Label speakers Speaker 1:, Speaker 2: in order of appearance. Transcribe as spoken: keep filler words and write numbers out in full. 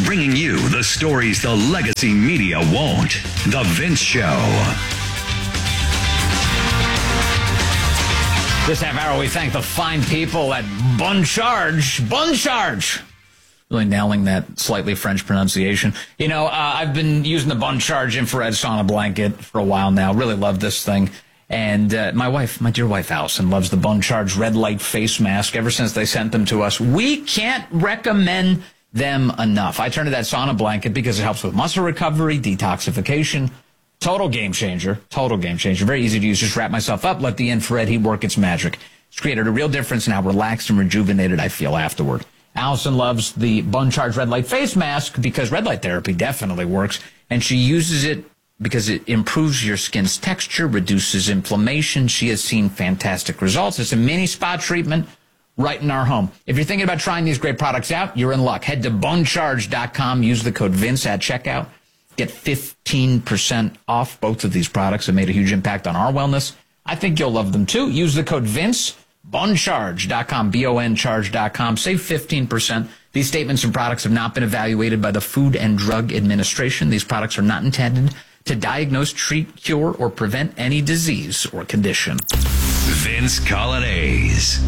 Speaker 1: bringing you the stories the legacy media won't. The Vince Show.
Speaker 2: This half hour, we thank the fine people at Boncharge. Boncharge! Really nailing that slightly French pronunciation. You know, uh, I've been using the Boncharge infrared sauna blanket for a while now. Really love this thing. And uh, my wife, my dear wife, Allison, loves the Boncharge red light face mask ever since they sent them to us. We can't recommend them enough. I turn to that sauna blanket because it helps with muscle recovery, detoxification. Total game changer. Total game changer. Very easy to use. Just wrap myself up, let the infrared heat work its magic. It's created a real difference in how relaxed and rejuvenated I feel afterward. Allison loves the Boncharge red light face mask because red light therapy definitely works, and she uses it because it improves your skin's texture, reduces inflammation. She has seen fantastic results. It's a mini spa treatment right in our home. If you're thinking about trying these great products out, you're in luck. Head to boncharge dot com. Use the code Vince at checkout. Get fifteen percent off both of these products. Have made a huge impact on our wellness. I think you'll love them too. Use the code Vince. boncharge dot com, B O N charge dot com. Save fifteen percent. These statements and products have not been evaluated by the Food and Drug Administration. These products are not intended to diagnose, treat, cure, or prevent any disease or condition.
Speaker 1: Vince Colonnese.